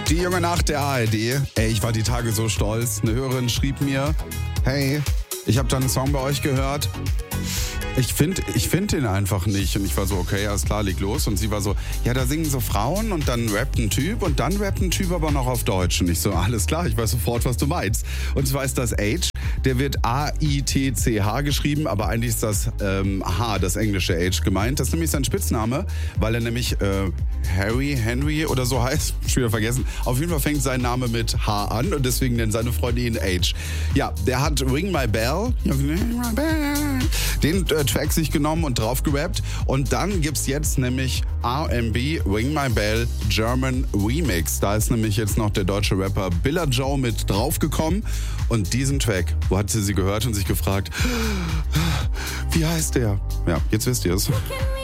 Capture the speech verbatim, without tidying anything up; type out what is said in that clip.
Die junge Nacht der A R D. Ey, ich war die Tage so stolz. Eine Hörerin schrieb mir, hey, ich habe da einen Song bei euch gehört. Ich finde ich find den einfach nicht. Und ich war so, okay, alles klar, leg los. Und sie war so, ja, da singen so Frauen und dann rappt ein Typ und dann rappt ein Typ aber noch auf Deutsch. Und ich so, alles klar, ich weiß sofort, was du meinst. Und zwar ist das Age. Der wird A I T C H geschrieben, aber eigentlich ist das ähm, H, das englische Age gemeint. Das ist nämlich sein Spitzname, weil er nämlich äh, Harry, Henry oder so heißt. Schon wieder vergessen. Auf jeden Fall fängt sein Name mit H an und deswegen nennen seine Freunde ihn Age. Ja, der hat Ring My Bell, den äh, Track sich genommen und drauf gerappt. Und dann gibt's jetzt nämlich R and B Ring My Bell German Remix. Da ist nämlich jetzt noch der deutsche Rapper Billa Joe mit draufgekommen. Und diesen Track, wo hat sie sie gehört und sich gefragt, wie heißt der? Ja, jetzt wisst ihr es.